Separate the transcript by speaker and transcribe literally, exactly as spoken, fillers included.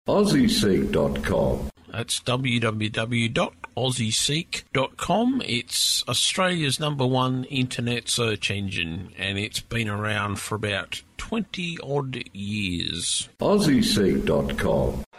Speaker 1: Aussie Seek dot com.
Speaker 2: That's w w w dot aussie seek dot com. It's Australia's number one internet search engine, and it's been around for about twenty odd years.
Speaker 1: Aussie Seek dot com.